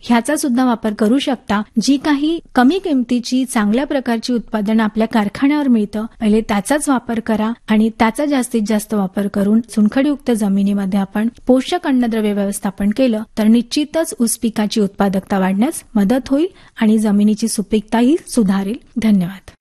ह्याचा सुद्धा वापर करू शकता. जी काही कमी किमतीची चांगल्या प्रकारची उत्पादनं आपल्या कारखान्यावर मिळतं, पहिले त्याचाच वापर करा आणि त्याचा जास्तीत जास्त वापर करून चुनखडीयुक्त जमिनीमध्ये आपण पोषक अन्नद्रव्य व्यवस्थापन केलं तर निश्चितच ऊस पिकाची उत्पादकता वाढण्यास मदत होईल आणि जमिनीची सुपीकताही सुधारेल. धन्यवाद.